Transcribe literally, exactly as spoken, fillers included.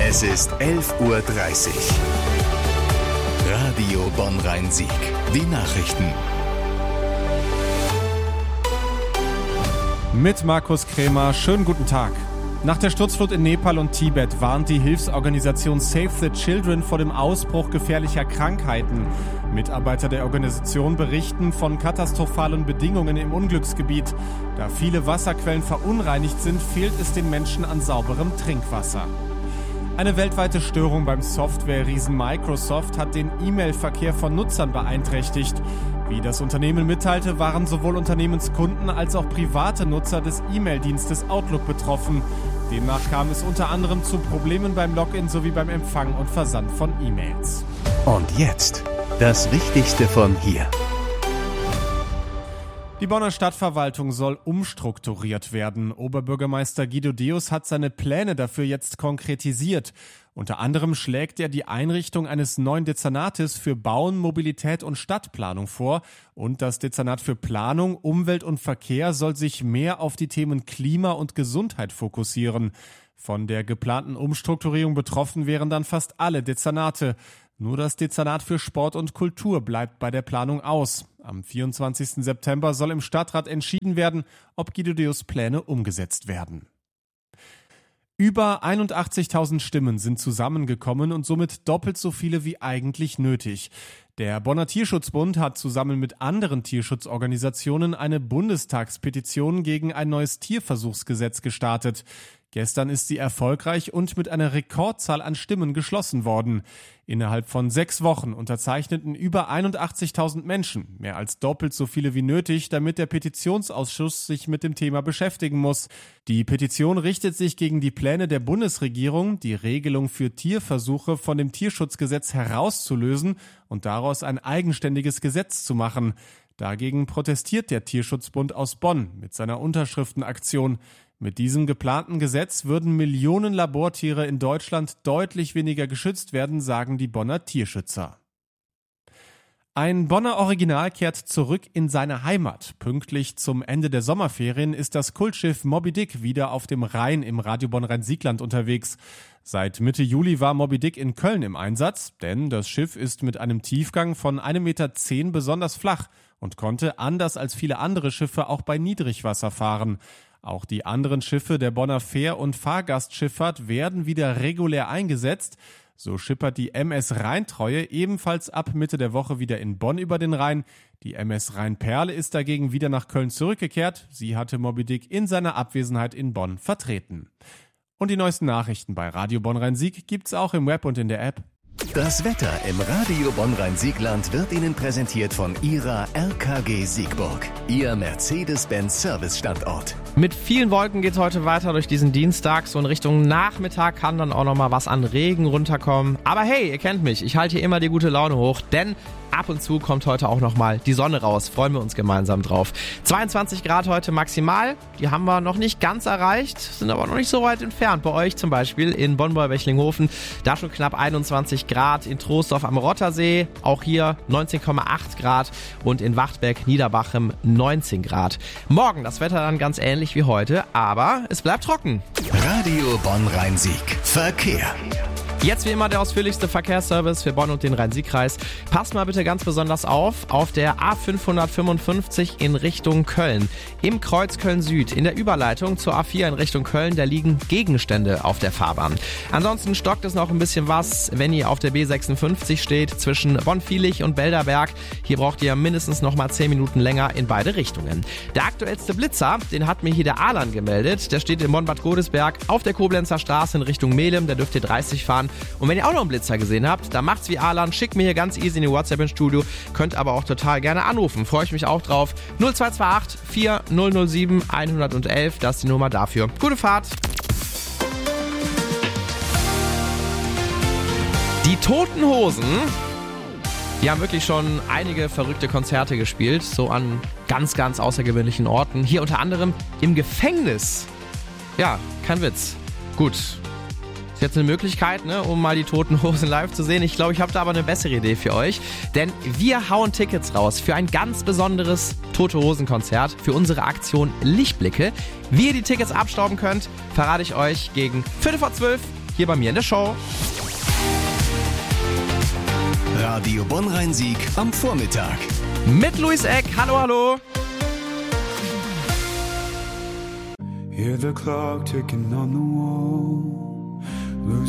Es ist elf Uhr dreißig. Radio Bonn-Rhein-Sieg. Die Nachrichten. Mit Markus Krämer, schönen guten Tag. Nach der Sturzflut in Nepal und Tibet warnt die Hilfsorganisation Save the Children vor dem Ausbruch gefährlicher Krankheiten. Mitarbeiter der Organisation berichten von katastrophalen Bedingungen im Unglücksgebiet. Da viele Wasserquellen verunreinigt sind, fehlt es den Menschen an sauberem Trinkwasser. Eine weltweite Störung beim Software-Riesen Microsoft hat den E-Mail-Verkehr von Nutzern beeinträchtigt. Wie das Unternehmen mitteilte, waren sowohl Unternehmenskunden als auch private Nutzer des E-Mail-Dienstes Outlook betroffen. Demnach kam es unter anderem zu Problemen beim Login sowie beim Empfang und Versand von E-Mails. Und jetzt das Wichtigste von hier. Die Bonner Stadtverwaltung soll umstrukturiert werden. Oberbürgermeister Guido Deus hat seine Pläne dafür jetzt konkretisiert. Unter anderem schlägt er die Einrichtung eines neuen Dezernates für Bauen, Mobilität und Stadtplanung vor. Und das Dezernat für Planung, Umwelt und Verkehr soll sich mehr auf die Themen Klima und Gesundheit fokussieren. Von der geplanten Umstrukturierung betroffen wären dann fast alle Dezernate. Nur das Dezernat für Sport und Kultur bleibt bei der Planung aus. Am vierundzwanzigsten September soll im Stadtrat entschieden werden, ob Guido Deus' Pläne umgesetzt werden. Über einundachtzigtausend Stimmen sind zusammengekommen und somit doppelt so viele wie eigentlich nötig. Der Bonner Tierschutzbund hat zusammen mit anderen Tierschutzorganisationen eine Bundestagspetition gegen ein neues Tierversuchsgesetz gestartet. Gestern ist sie erfolgreich und mit einer Rekordzahl an Stimmen geschlossen worden. Innerhalb von sechs Wochen unterzeichneten über einundachtzigtausend Menschen, mehr als doppelt so viele wie nötig, damit der Petitionsausschuss sich mit dem Thema beschäftigen muss. Die Petition richtet sich gegen die Pläne der Bundesregierung, die Regelung für Tierversuche von dem Tierschutzgesetz herauszulösen und daraus ein eigenständiges Gesetz zu machen. Dagegen protestiert der Tierschutzbund aus Bonn mit seiner Unterschriftenaktion. Mit diesem geplanten Gesetz würden Millionen Labortiere in Deutschland deutlich weniger geschützt werden, sagen die Bonner Tierschützer. Ein Bonner Original kehrt zurück in seine Heimat. Pünktlich zum Ende der Sommerferien ist das Kultschiff Moby Dick wieder auf dem Rhein im Radio Bonn-Rhein-Siegland unterwegs. Seit Mitte Juli war Moby Dick in Köln im Einsatz, denn das Schiff ist mit einem Tiefgang von ein Meter zehn besonders flach und konnte, anders als viele andere Schiffe, auch bei Niedrigwasser fahren. Auch die anderen Schiffe der Bonner Fähr- und Fahrgastschifffahrt werden wieder regulär eingesetzt. So schippert die M S Rheintreue ebenfalls ab Mitte der Woche wieder in Bonn über den Rhein. Die M S Rheinperle ist dagegen wieder nach Köln zurückgekehrt. Sie hatte Moby Dick in seiner Abwesenheit in Bonn vertreten. Und die neuesten Nachrichten bei Radio Bonn-Rhein-Sieg gibt's auch im Web und in der App. Das Wetter im Radio Bonn-Rhein-Siegland wird Ihnen präsentiert von Ihrer R K G Siegburg, Ihr Mercedes-Benz-Service-Standort. Mit vielen Wolken geht es heute weiter durch diesen Dienstag. So in Richtung Nachmittag kann dann auch nochmal was an Regen runterkommen. Aber hey, ihr kennt mich, ich halte hier immer die gute Laune hoch, denn ab und zu kommt heute auch nochmal die Sonne raus. Freuen wir uns gemeinsam drauf. zweiundzwanzig Grad heute maximal. Die haben wir noch nicht ganz erreicht, sind aber noch nicht so weit entfernt. Bei euch zum Beispiel in Bonn-Beuer-Bechlinghofen, da schon knapp einundzwanzig Grad. In Troisdorf am Rottersee, auch hier neunzehn Komma acht Grad. Und in Wachtberg-Niederbachem neunzehn Grad. Morgen das Wetter dann ganz ähnlich wie heute, aber es bleibt trocken. Radio Bonn-Rhein-Sieg. Verkehr. Jetzt wie immer der ausführlichste Verkehrsservice für Bonn und den Rhein-Sieg-Kreis. Passt mal bitte ganz besonders auf, auf der A fünfhundertfünfundfünfzig in Richtung Köln. Im Kreuz Köln-Süd, in der Überleitung zur A vier in Richtung Köln, da liegen Gegenstände auf der Fahrbahn. Ansonsten stockt es noch ein bisschen was, wenn ihr auf der B sechsundfünfzig steht, zwischen Bonn-Vielich und Belderberg. Hier braucht ihr mindestens noch mal zehn Minuten länger in beide Richtungen. Der aktuellste Blitzer, den hat mir hier der Alan gemeldet. Der steht in Bonn-Bad Godesberg auf der Koblenzer Straße in Richtung Melem. Da dürft ihr dreißig fahren. Und wenn ihr auch noch einen Blitzer gesehen habt, dann macht's wie Alan, schickt mir hier ganz easy in die WhatsApp ins Studio, könnt aber auch total gerne anrufen, freue ich mich auch drauf. null zwei zwei acht vier null null sieben eins eins eins, das ist die Nummer dafür. Gute Fahrt! Die Toten Hosen, die haben wirklich schon einige verrückte Konzerte gespielt, so an ganz, ganz außergewöhnlichen Orten. Hier unter anderem im Gefängnis. Ja, kein Witz. Gut. Ist jetzt eine Möglichkeit, ne, um mal die Toten Hosen live zu sehen. Ich glaube, ich habe da aber eine bessere Idee für euch. Denn wir hauen Tickets raus für ein ganz besonderes Tote Hosen Konzert, für unsere Aktion Lichtblicke. Wie ihr die Tickets abstauben könnt, verrate ich euch gegen Viertel vor zwölf hier bei mir in der Show. Radio Bonn-Rhein-Sieg am Vormittag. Mit Luis Eck. Hallo, hallo. Hear the clock ticking on the wall. Lose